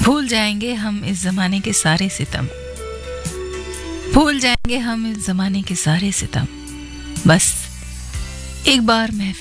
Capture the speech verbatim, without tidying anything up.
भूल जाएंगे हम इस जमाने के सारे सितम, भूल जाएंगे हम इस जमाने के सारे सितम, बस एक बार महफिल